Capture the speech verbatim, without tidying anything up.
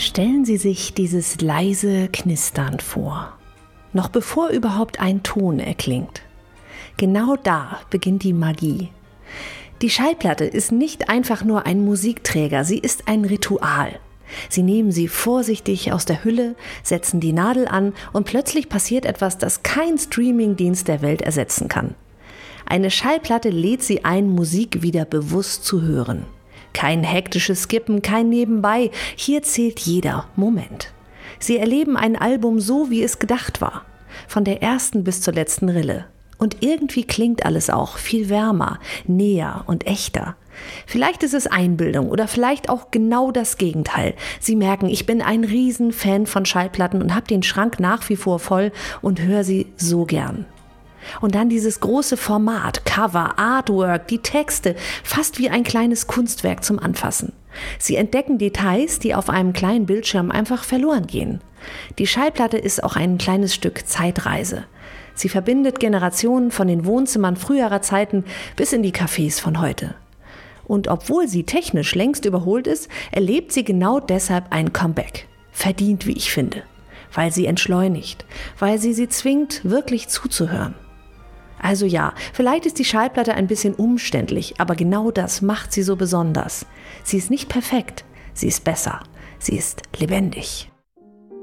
Stellen Sie sich dieses leise Knistern vor, noch bevor überhaupt ein Ton erklingt. Genau da beginnt die Magie. Die Schallplatte ist nicht einfach nur ein Musikträger, sie ist ein Ritual. Sie nehmen sie vorsichtig aus der Hülle, setzen die Nadel an und plötzlich passiert etwas, das kein Streamingdienst der Welt ersetzen kann. Eine Schallplatte lädt sie ein, Musik wieder bewusst zu hören. Kein hektisches Skippen, kein Nebenbei, hier zählt jeder Moment. Sie erleben ein Album so, wie es gedacht war, von der ersten bis zur letzten Rille. Und irgendwie klingt alles auch viel wärmer, näher und echter. Vielleicht ist es Einbildung oder vielleicht auch genau das Gegenteil. Sie merken, ich bin ein Riesenfan von Schallplatten und habe den Schrank nach wie vor voll und höre sie so gern. Und dann dieses große Format, Cover, Artwork, die Texte, fast wie ein kleines Kunstwerk zum Anfassen. Sie entdecken Details, die auf einem kleinen Bildschirm einfach verloren gehen. Die Schallplatte ist auch ein kleines Stück Zeitreise. Sie verbindet Generationen von den Wohnzimmern früherer Zeiten bis in die Cafés von heute. Und obwohl sie technisch längst überholt ist, erlebt sie genau deshalb ein Comeback. Verdient, wie ich finde. Weil sie entschleunigt, weil sie sie zwingt, wirklich zuzuhören. Also ja, vielleicht ist die Schallplatte ein bisschen umständlich, aber genau das macht sie so besonders. Sie ist nicht perfekt, sie ist besser, sie ist lebendig.